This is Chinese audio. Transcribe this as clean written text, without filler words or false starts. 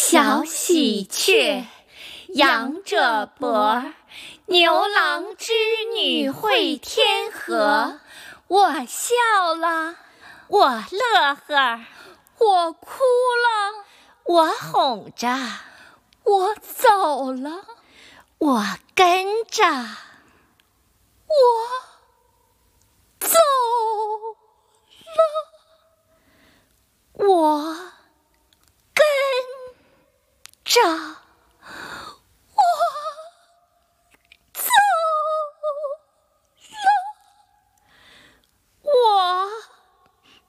小喜鹊，仰着脖，牛郎织女会天河。我笑了，我乐呵， 我哭了， 我哄着， 我走了， 我跟着， 我走了， 我跟着。